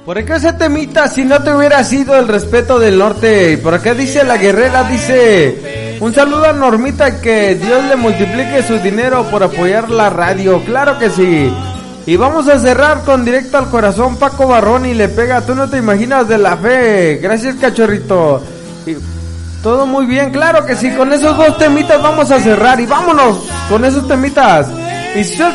¿Por qué ese temita si no te hubiera sido el respeto del norte? ¿Por qué dice la guerrera? Dice, un saludo a Normita, que Dios le multiplique su dinero por apoyar la radio. Claro que sí. Y vamos a cerrar con Directo al Corazón, Paco Barrón y Le Pega, tú no te imaginas de la fe. Gracias, cachorrito. Y todo muy bien, claro que sí, con esos dos temitas vamos a cerrar y vámonos con esos temitas. Y suelta